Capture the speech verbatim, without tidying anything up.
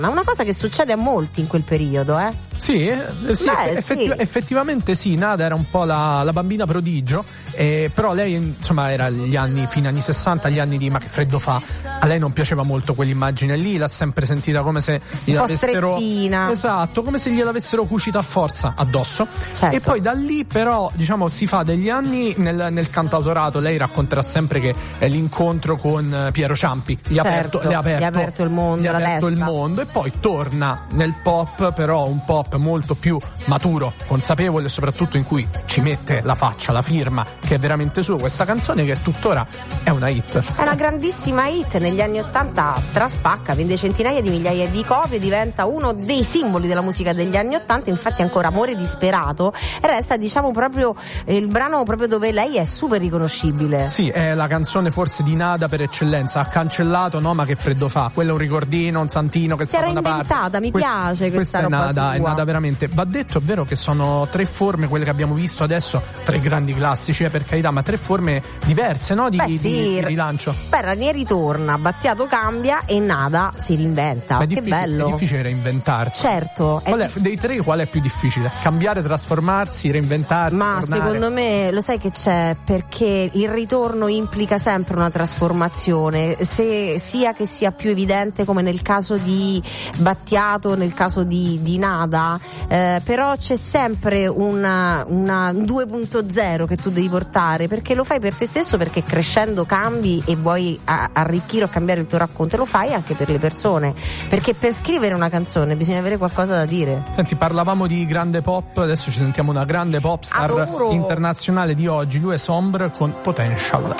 Una cosa che succede a molti in quel periodo, eh? Sì, eh, sì, Beh, effetti- sì. effettivamente sì, Nada era un po' la, la bambina prodigio, eh, però lei insomma era gli anni, fine anni sessanta, gli anni di Ma che freddo fa, a lei non piaceva molto quell'immagine lì, l'ha sempre sentita come se gliel'avessero, esatto, come se gliel'avessero cucita a forza addosso, certo. E poi da lì però diciamo si fa degli anni nel, nel cantautorato, lei racconterà sempre che è l'incontro con Piero Ciampi, gli ha certo, aperto, le ha aperto, gli ha aperto il mondo, gli ha la aperto il testa. mondo, e poi torna nel pop, però un pop molto più maturo, consapevole, e soprattutto in cui ci mette la faccia, la firma, che è veramente sua, questa canzone che tuttora è una hit. È una grandissima hit, negli anni ottanta straspacca, vende centinaia di migliaia di copie, diventa uno dei simboli della musica degli anni ottanta, infatti ancora Amore disperato resta diciamo proprio eh, il brano proprio dove lei è super riconoscibile. Sì, è la canzone forse di Nada per eccellenza, ha cancellato no ma che freddo fa, quello è un ricordino, un santino che si era inventata, mi Quest- piace questa, questa roba è Nada, sua. è Nada veramente. Va detto, è vero che sono tre forme quelle che abbiamo visto adesso, tre grandi classici, eh, per carità, ma tre forme diverse, no? Di, Beh, di, sì, di rilancio. Beh, Ranieri torna, Battiato cambia e Nada si reinventa. Ma è che bello. È difficile reinventarsi. Certo. Qual è, diff- dei tre qual è più difficile? Cambiare, trasformarsi, reinventarsi? Ma tornare? secondo me lo sai che c'è, perché il ritorno implica sempre una trasformazione, se sia che sia più evidente come nel caso di Battiato, nel caso di, di Nada, eh, però c'è sempre una, una due punto zero che tu devi portare, perché lo fai per te stesso, perché crescendo cambi e vuoi a, arricchire o cambiare il tuo racconto, e lo fai anche per le persone, perché per scrivere una canzone bisogna avere qualcosa da dire. Senti, parlavamo di grande pop, adesso ci sentiamo una grande pop star Adoro. internazionale di oggi, lui è Sombre con Potential.